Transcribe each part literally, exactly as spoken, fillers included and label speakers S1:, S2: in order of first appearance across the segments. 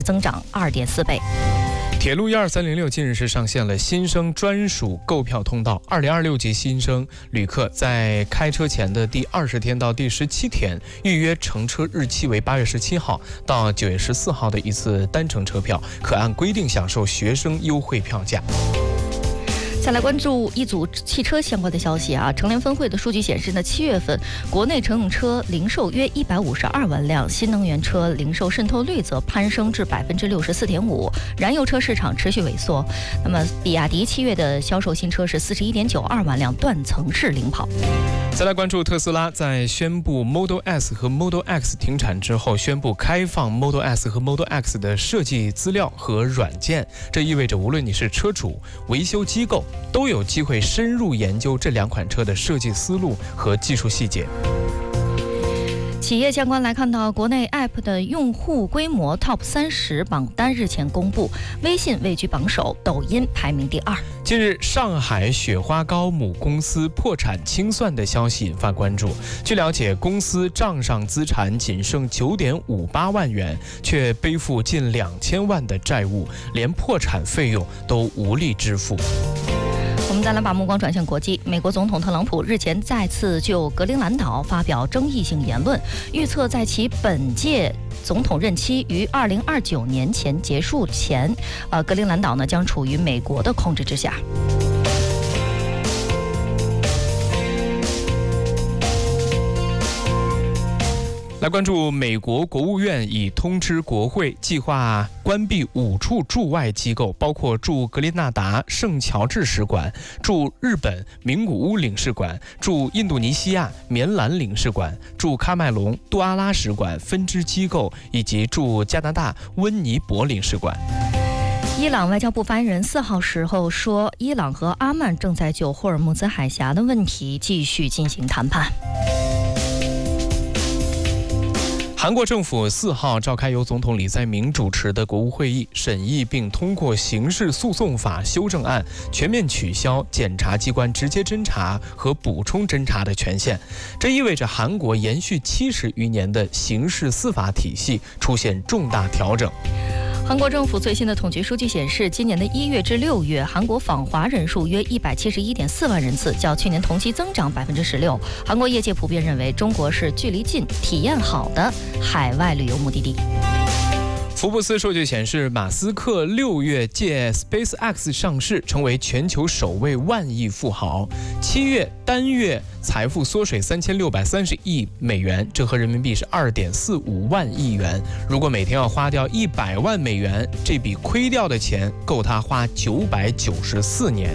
S1: 增长二点四倍。
S2: 铁路一二三零六近日是上线了新生专属购票通道，二零二六级新生旅客在开车前的第二十天到第十七天预约乘车日期为八月十七号到九月十四号的一次单程车票，可按规定享受学生优惠票价。
S1: 再来关注一组汽车相关的消息啊，乘联分会的数据显示呢，七月份国内乘用车零售约一百五十二万辆，新能源车零售渗透率则攀升至百分之六十四点五，燃油车市场持续萎缩。那么，比亚迪七月的销售新车是四十一点九二万辆，断层式领跑。
S2: 再来关注特斯拉在宣布 Model S 和 Model X 停产之后，宣布开放 Model S 和 Model X 的设计资料和软件，这意味着无论你是车主、维修机构，都有机会深入研究这两款车的设计思路和技术细节。
S1: 企业相关来看到，国内 App 的用户规模 Top 三十榜单日前公布，微信位居榜首，抖音排名第二。
S2: 近日，上海雪花膏母公司破产清算的消息引发关注。据了解，公司账上资产仅剩九点五八万元，却背负近两千万的债务，连破产费用都无力支付。
S1: 我们再来把目光转向国际。美国总统特朗普日前再次就格陵兰岛发表争议性言论，预测在其本届总统任期于二零二九年前结束前，呃，格陵兰岛呢将处于美国的控制之下。
S2: 来关注美国国务院已通知国会，计划关闭五处驻外机构，包括驻格列纳达圣乔治使馆、驻日本名古屋领事馆、驻印度尼西亚棉兰领事馆、驻喀麦隆杜阿拉使馆分支机构，以及驻加拿大温尼伯领事馆。
S1: 伊朗外交部发言人四号时候说，伊朗和阿曼正在就霍尔木兹海峡的问题继续进行谈判。
S2: 韩国政府四号召开由总统李在明主持的国务会议，审议并通过刑事诉讼法修正案，全面取消检察机关直接侦查和补充侦查的权限。这意味着韩国延续七十余年的刑事司法体系出现重大调整。
S1: 韩国政府最新的统计数据显示，今年的一月至六月，韩国访华人数约一百七十一点四万人次，较去年同期增长百分之十六。韩国业界普遍认为，中国是距离近、体验好的海外旅游目的地。
S2: 福布斯数据显示，马斯克六月借 SpaceX 上市，成为全球首位万亿富豪。七月单月财富缩水三千六百三十亿美元，折合人民币是二点四五万亿元。如果每天要花掉一百万美元，这笔亏掉的钱够他花九百九十四年。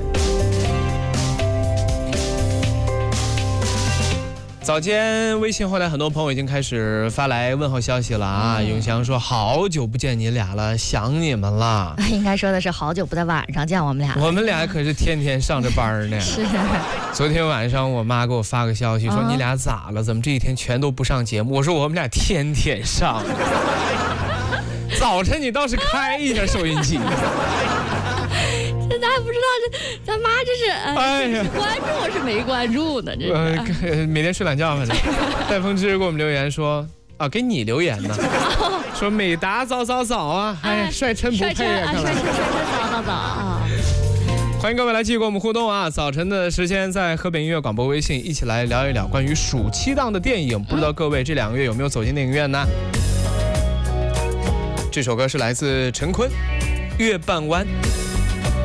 S2: 早间微信后来很多朋友已经开始发来问候消息了啊！永祥说好久不见你俩了，想你们了。
S1: 应该说的是好久不在晚上见我们俩。
S2: 我们俩可是天天上着班呢。
S1: 是。
S2: 昨天晚上我妈给我发个消息说、嗯、你俩咋了？怎么这一天全都不上节目？我说我们俩天天上。早晨你倒是开一下收音机。
S1: 现在还不知道这咱妈这是哎呀是关注是没关注呢？这是、
S2: 呃、每天睡懒觉，反正戴风之给我们留言说啊，给你留言呢，说美达早早早啊，哎呀帅琛不配啊，
S1: 帅琛帅琛早早早啊！
S2: 欢迎各位来继续跟我们互动啊！早晨的时间在河北音乐广播微信一起来聊一聊关于暑期档的电影，不知道各位这两个月有没有走进电影院呢？这首歌是来自陈坤，《月半弯》。